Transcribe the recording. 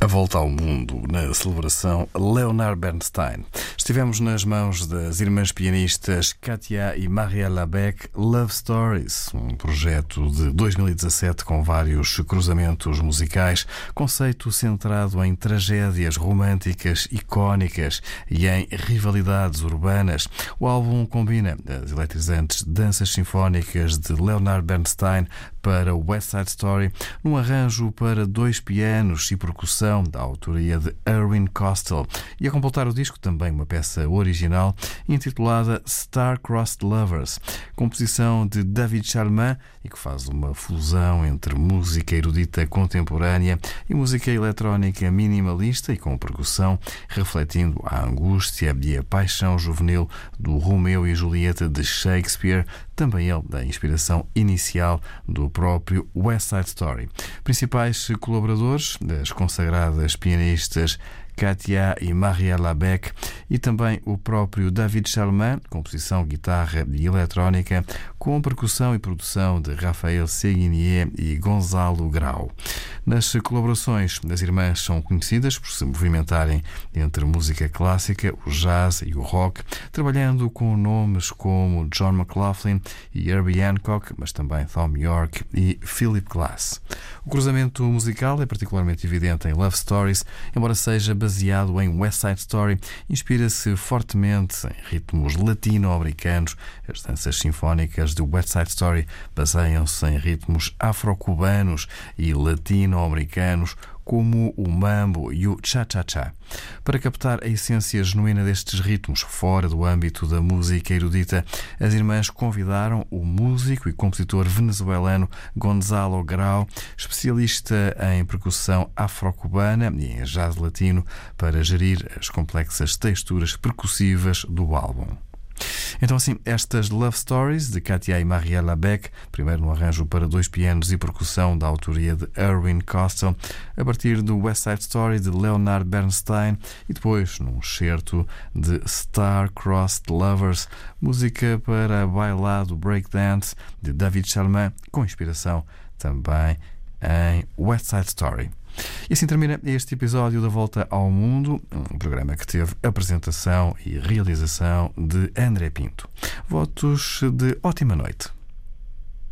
volta ao mundo na celebração Leonard Bernstein. Estivemos nas mãos das irmãs pianistas Katia e Mariella Beck, Love Stories, um projeto de 2017 com vários cruzamentos musicais, conceito centrado em tragédias românticas icónicas e em rivalidades urbanas. O álbum combina as eletrizantes danças sinfónicas de Leonard Bernstein para West Side Story, num arranjo para 2 pianos e percussão da autoria de Irwin Kostal, e a completar o disco também uma peça original intitulada Star-Crossed Lovers, composição de David Chalmin e que faz uma fusão entre música erudita contemporânea e música eletrónica minimalista e com percussão, refletindo a angústia e a paixão juvenil do Romeu e Julieta de Shakespeare, também ele da inspiração inicial do próprio West Side Story. Principais colaboradores das consagradas pianistas Katia e Mariella Beck e também o próprio David Chalmin, composição, guitarra e eletrónica, com percussão e produção de Raphael Séguinier e Gonzalo Grau. Nas colaborações, as irmãs são conhecidas por se movimentarem entre música clássica, o jazz e o rock, trabalhando com nomes como John McLaughlin e Herbie Hancock, mas também Thom Yorke e Philip Glass. O cruzamento musical é particularmente evidente em Love Stories, embora seja baseado em West Side Story, inspira-se fortemente em ritmos latino-americanos. As danças sinfónicas de West Side Story baseiam-se em ritmos afro-cubanos e latino-americanos, como o mambo e o cha-cha-cha. Para captar a essência genuína destes ritmos, fora do âmbito da música erudita, as irmãs convidaram o músico e compositor venezuelano Gonzalo Grau, especialista em percussão afro-cubana e em jazz latino, para gerir as complexas texturas percussivas do álbum. Então assim, estas Love Stories de Katia e Mariella Beck, primeiro no arranjo para 2 pianos e percussão da autoria de Irwin Kostal, a partir do West Side Story de Leonard Bernstein e depois num excerto de Star-Crossed Lovers, música para bailado breakdance de David Chalmin, com inspiração também em West Side Story. E assim termina este episódio da Volta ao Mundo, um programa que teve apresentação e realização de André Pinto. Votos de ótima noite.